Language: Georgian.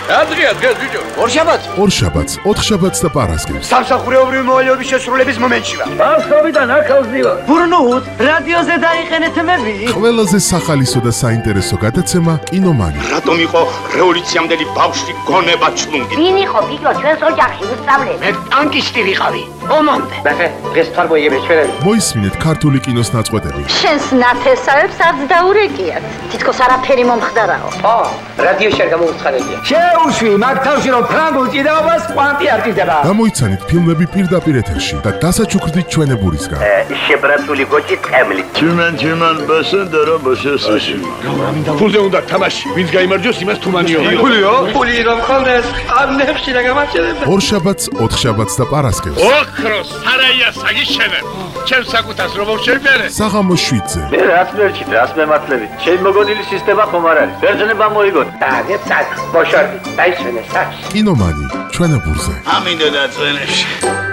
დღეა ბიჭო. ორშაბათს, ოთხშაბათს და პარასკევს. სამსახურეობრივი მოვალეობის შესრულების მომენტში ვარ. ბავშვობიდან აქავს ვარ. ბურნუთ, რადიოზე დაიხენეთ მები. ყველაზე სახალისო და საინტერესო გადაცემა კინომანი. რატომ იყო რევოლუციამდელი ბავშვი გონება ჩლუნგი? ვინ იყო ბიჭო ჩვენს ოჯახში უსწავლე? მე ტანკისტი ვიყავი. ომამდე. დღეს თარბოიები ჩვენები. მოისმინეთ ქართული კინოს ნაწყვეტები. შენს ნათესავებს არც დაურეკიათ. თითქოს არაფერი მომხდარაო. რადიოში არ გამოუცხადებია. შეუშვი მაგ თავში რომ ფრანგულ ჭიდაობას კვანტი არ ჭიდება. გამოიცანით ფილმები პირდაპირ ეთერში და დასაჩუქრდით ჩვენებურისგან. შებრაცული გოჭი წემლი. Чиман басендера басесაში. ფულზე უნდა თამაში. ვინც გაიმარჯვოს, იმას თუმანიო. ფული რომ ხონდეს, ამნებში და გამარჯვება. ორშაბათს, ოთხშაბათს და პარასკევს. ოქროს სარაია საგიშენებ. ჩემს საკუთას რომ შევბერე. საღამოს 7-ზე. მე რაც მერჩით, რაც მემართლებით. შენ მოგონილი სისტემა ხომ არ არის? ბერძნება მოიგოთ. დაგეცად, ბოშორდი, დაისვენე საქმე. კინომანი ჩვენებურზე. ამინდა და წვენებში.